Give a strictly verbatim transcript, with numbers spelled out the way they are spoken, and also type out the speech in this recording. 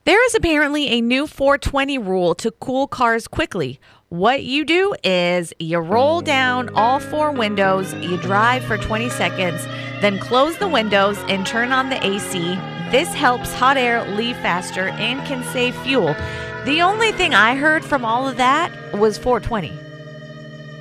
There is apparently a new four twenty rule to cool cars quickly. What you do is you roll down all four windows, you drive for twenty seconds, then close the windows and turn on the A C. This helps hot air leave faster and can save fuel. The only thing I heard from all of that was four twenty.